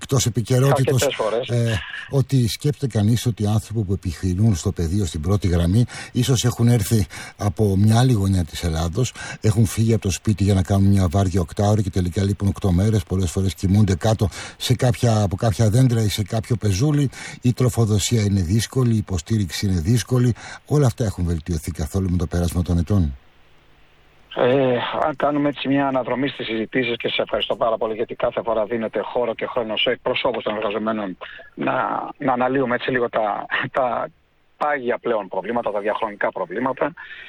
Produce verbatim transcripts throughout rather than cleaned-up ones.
εκτός επικαιρότητος, ε, ότι σκέφτεται κανείς ότι οι άνθρωποι που επιχειρούν στο πεδίο στην πρώτη γραμμή ίσως έχουν έρθει από μια άλλη γωνιά της Ελλάδος, έχουν φύγει από το σπίτι για να κάνουν μια βάρδια οκτάωρη και τελικά λείπουν οκτώ μέρες. Πολλές φορές κοιμούνται κάτω σε κάποια, από κάποια δέντρα ή σε κάποιο πεζούλι. Η τροφοδοσία είναι δύσκολη, η υποστήριξη είναι δύσκολη. Όλα αυτά έχουν βελτιωθεί καθόλου με το πέρασμα των ετών? Ε, αν κάνουμε έτσι μια αναδρομή στις συζητήσεις, και σε ευχαριστώ πάρα πολύ γιατί κάθε φορά δίνεται χώρο και χρόνο σε εκπροσώπους των εργαζομένων να, να αναλύουμε έτσι λίγο τα, τα πάγια πλέον προβλήματα, τα διαχρονικά προβλήματα.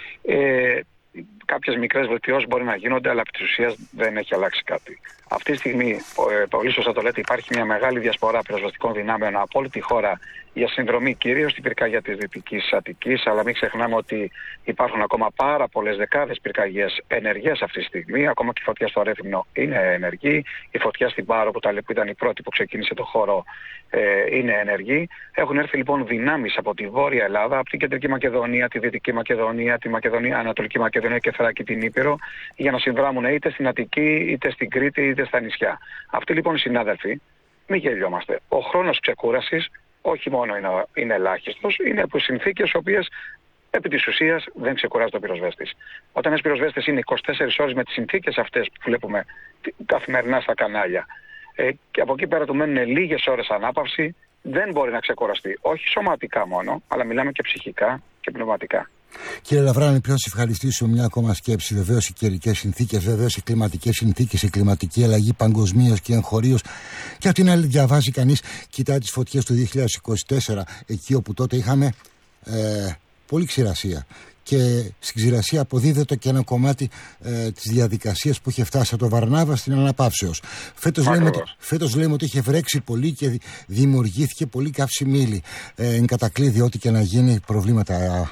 Ε, Κάποιες μικρές βελτιώσεις μπορεί να γίνονται, αλλά επί της ουσίας δεν έχει αλλάξει κάτι. Αυτή τη στιγμή, πολύ σωστά το λέτε, υπάρχει μια μεγάλη διασπορά πυροσβεστικών δυνάμεων από όλη τη χώρα για συνδρομή κυρίως στην πυρκαγιά της Δυτικής Αττικής. Αλλά μην ξεχνάμε ότι υπάρχουν ακόμα πάρα πολλές δεκάδες πυρκαγιές ενεργές αυτή τη στιγμή. Ακόμα και η φωτιά στο Ρέθυμνο είναι ενεργή. Η φωτιά στην Πάρο, που ήταν η πρώτη που ξεκίνησε το χώρο, ε, είναι ενεργή. Έχουν έρθει λοιπόν δυνάμεις από τη Βόρεια Ελλάδα, από την Κεντρική Μακεδονία, τη Δυτική Μακεδονία, τη Μακεδονία, Ανατολική Μακεδονία και Θράκη, την Ήπειρο, για να συνδράμουν είτε στην Αττική, είτε στην Κρήτη, είτε στα νησιά. Αυτοί λοιπόν οι συνάδελφοι, μην γελιόμαστε. Ο χρόνος ξεκούρασης όχι μόνο είναι, είναι ελάχιστος, είναι από συνθήκες οι οποίες επί της ουσίας δεν ξεκουράζει το πυροσβέστης. Όταν ένας πυροσβέστης είναι είκοσι τέσσερις ώρες με τις συνθήκες αυτές που βλέπουμε καθημερινά στα κανάλια, ε, και από εκεί πέρα του μένουν λίγες ώρες ανάπαυση, δεν μπορεί να ξεκουραστεί. Όχι σωματικά μόνο, αλλά μιλάμε και ψυχικά και πνευματικά. Κύριε Λαβράνη, πρέπει να σας ευχαριστήσω. Μια ακόμα σκέψη. Βεβαίως οι καιρικές συνθήκες, βεβαίως οι κλιματικές συνθήκες, η κλιματική αλλαγή παγκοσμίως και εγχωρίως. Και απ' την άλλη, διαβάζει κανείς, κοιτάει τις φωτιές του δύο χιλιάδες είκοσι τέσσερα, εκεί όπου τότε είχαμε ε, πολύ ξηρασία. Και στην ξηρασία αποδίδεται και ένα κομμάτι ε, της διαδικασίας που είχε φτάσει από το Βαρνάβα στην αναπαύσεως. Φέτος λέμε, φέτος λέμε ότι είχε βρέξει πολύ και δημιουργήθηκε πολύ καύσιμη ύλη. Ε, εν κατακλείδη, ό,τι και να γίνει, προβλήματα.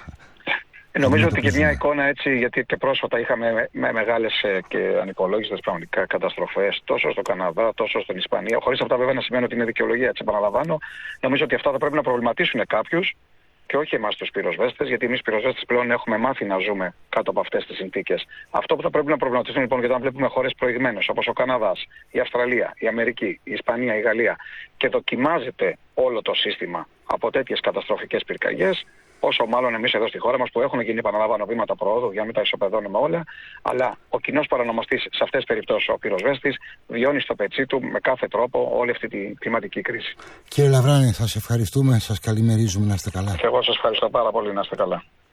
Ε, νομίζω ότι και μια εικόνα έτσι, γιατί και πρόσφατα είχαμε με, με μεγάλες ε, και ανυπολόγιστες πραγματικά καταστροφές τόσο στο Καναδά, τόσο στην Ισπανία. Χωρίς αυτά βέβαια να σημαίνει ότι είναι δικαιολογία, έτσι επαναλαμβάνω. Νομίζω ότι αυτά θα πρέπει να προβληματίσουν κάποιους και όχι εμάς τους πυροσβέστες, γιατί εμείς πυροσβέστες πλέον έχουμε μάθει να ζούμε κάτω από αυτές τις συνθήκες. Αυτό που θα πρέπει να προβληματίσουν λοιπόν, γιατί αν βλέπουμε χώρες προηγμένες όπως ο Καναδάς, η Αυστραλία, η Αμερική, η Ισπανία, η Γαλλία, και δοκιμάζεται όλο το σύστημα από τέτοιες καταστροφικές πυρκαγιές, όσο μάλλον εμείς εδώ στη χώρα μας που έχουν γίνει, επαναλαμβάνω, βήματα προόδου για να μην τα ισοπεδώνουμε όλα, αλλά ο κοινός παρανομαστής σε αυτές τις περιπτώσεις, ο πυροσβέστης, βιώνει στο πετσί του με κάθε τρόπο όλη αυτή την κλιματική κρίση. Κύριε Λαβράνη, σας ευχαριστούμε, σας καλημερίζουμε, να είστε καλά. Και εγώ σας ευχαριστώ πάρα πολύ, να είστε καλά.